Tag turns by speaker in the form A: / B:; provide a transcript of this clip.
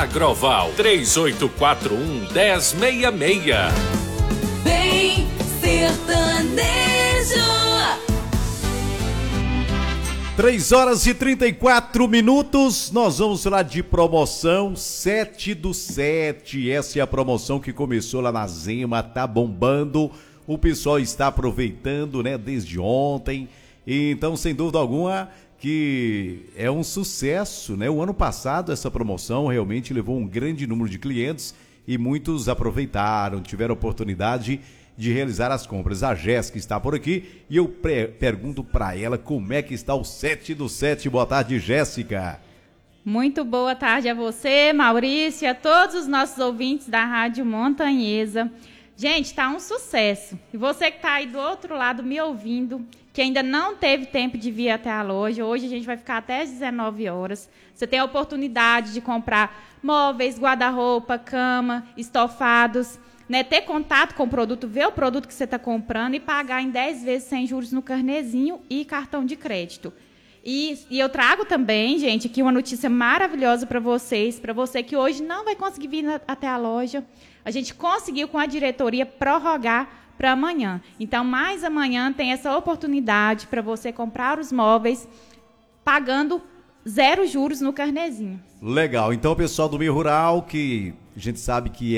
A: Agroval 3841-1066.
B: Vem sertanejo.
C: 3h34, nós vamos falar de promoção 7 do 7. Essa é a promoção que começou lá na Zema, tá bombando. O pessoal está aproveitando, né, desde ontem. Então, sem dúvida alguma, que é um sucesso, né? O ano passado essa promoção realmente levou um grande número de clientes e muitos aproveitaram, tiveram oportunidade de realizar as compras. A Jéssica está por aqui e eu pergunto para ela como é que está o 7 do 7. Boa tarde, Jéssica.
D: Muito boa tarde a você, Maurício, e a todos os nossos ouvintes da Rádio Montanhesa. Gente, tá um sucesso. E você que tá aí do outro lado me ouvindo, que ainda não teve tempo de vir até a loja, hoje a gente vai ficar até às 19 horas. Você tem a oportunidade de comprar móveis, guarda-roupa, cama, estofados, né? Ter contato com o produto, ver o produto que você está comprando e pagar em 10 vezes sem juros no carnezinho e cartão de crédito. E eu trago também, gente, aqui uma notícia maravilhosa para vocês, para você que hoje não vai conseguir vir até a loja. A gente conseguiu com a diretoria prorrogar para amanhã. Então, mais amanhã tem essa oportunidade para você comprar os móveis pagando 0 juros no carnezinho.
C: Legal. Então, o pessoal do meio rural, que a gente sabe que